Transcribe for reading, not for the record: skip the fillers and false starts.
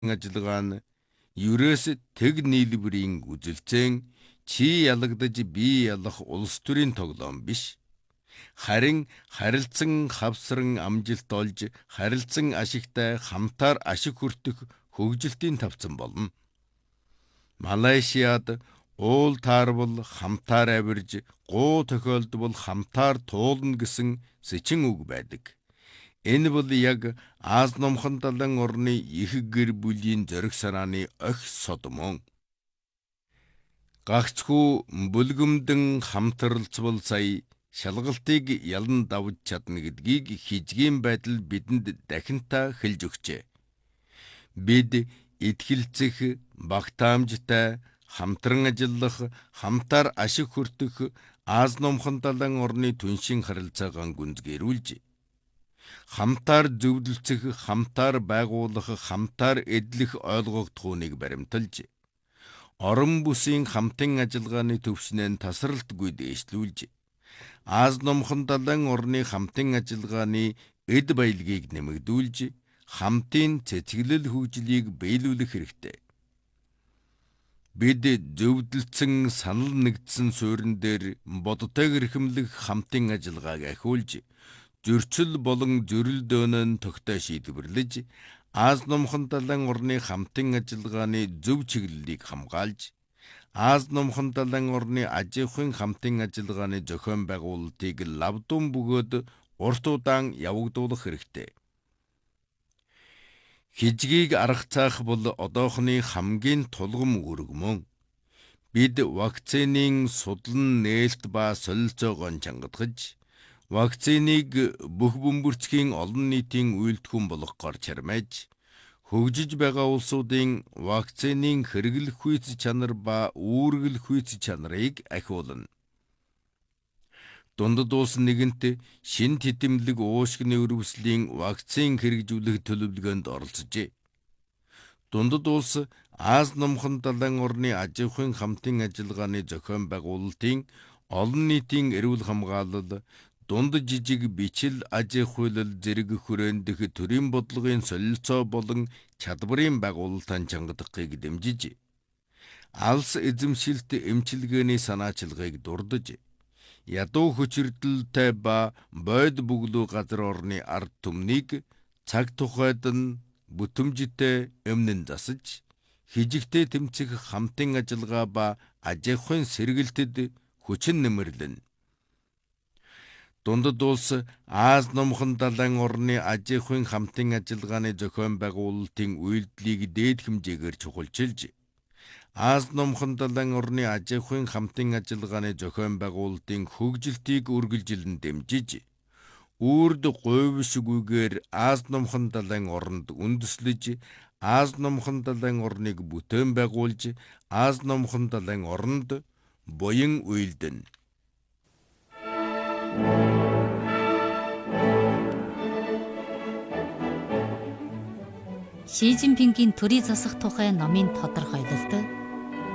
ажиллагаа нь ерөөс тэг нийлбэрийн үзэлцэн чи ялагдаж би ялах улс төрийн тоглоом биш. Харин харилцан хавсран амжилт олж харилцан ашигтай хамтаар ашиг хүртэх хөгжилтийн тавцан болно. Малайшиад уул таарвал хамтаар авирж, гоо тохиолдвол хамтаар туулна гэсэн сэчин үг байдаг. Энэ бол яг Аз номхон далайн орны их гэр бүлийн зориг санааны охь содмон. Гагцхүү бүлгэмдэн хамтарлцвал сая шалгалтыг ялан давж чадна гэдгийг хижгийн байдал бидэнд дахинтаа хэлж өгчээ. Бид итгэлцэх, багтаамжтай, хамтран ажиллах, хамтаар ашиг хүртэх Аз номхон далайн орны түншин харилцаагаа гүнзгийрүүлж, хамтаар зөвлөлцөх, хамтаар байгуулах, хамтаар эдлэх ойлгогдохууныг баримталж, орон бүсийн хамтын ажиллагааны төвшнээ тасралтгүй дээшлүүлж, Аз номхон далайн орны хамтын ажиллагааны эд баялагийг нэмэгдүүлж, хамтын цэцгэлэл хөгжлийг биелүүлэх хэрэгтэй. Бид зөвдөлдсөн санал нэгдсэн суурин дээр бодтойг эрхэмлэх хамтын ажиллагааг ахиулж, зөрчил болон зөрил дөөнөн тогтоо шийдвэрлэж, Аз номхон далайн орны хамтын ажиллагааны зөв чиглэлийг хамгаалж, Аз номхон далайн орны аж ахуйн хамтын ажиллагааны зохион байгуулалтыг лавдун бөгөөд урт удаан явагдуулах хэрэгтэй. Хижгийг арга цаах бол одоохны хамгийн тулгам үүрэг мөн. Бид вакцинын судлан нээлт ба солилцоогоо чангадгаж, вакциныг бүх бөмбөрцгийн олон нийтийн үйлдвэрхэн болгохоор чармайж, хөгжиж байгаа улсуудын вакцинын хэрэглэх хүйц чанар ба үүргэлэх хүйц чанарыг ахиулна. Дундад улс нэгэнт шин титэмлэг уушгины өрөвслийн вакцин хэрэгжүүлэх төлөвлөгөөнд оролцжээ. Дундад улс Аз номхон далайн орны аж ахуйн хамтын ажиллагааны зохион байгуулалтын олон нийтийн эрүүл хамгаалал, дунд жижиг бичил аж ахуйлал зэрэг хүрэндэх төрийн бодлогын солилцоо болон чадварын байгуулалтаа чангадахыг дэмжиж, алс эзэмшилт эмчилгээний санаачилгааг дурдж, ядуу хүчирдэлтэй ба бойд бүглүү газар орны ард түмнийг цаг тухайд нь бүтэмжтэй өмнө засаж, хижигтэй тэмцэх хамтын ажиллагаа ба аж ахуйн сэргэлтэд хүчин нэмэрлэн. Дундад улс Аз номхон далайн орны аж ахуйн хамтын ажиллагааны зохион байгуулалтын үйлдэлийг дээд хэмжээгээр чухалчилж, Аз номхон далайн орны аж ахуйн хамтын ажиллагааны зохион байгуулалтын хөгжилтийг үргэлжилэн дэмжиж, үрд говьшгүйгээр Аз номхон далайн оронд үндэслэж, Аз номхон далайн орныг бүтээн байгуулж, Аз номхон далайн оронд буян уйлдэн. Ши Жинпингийн төрийн засах тухай номын тодорхойлолт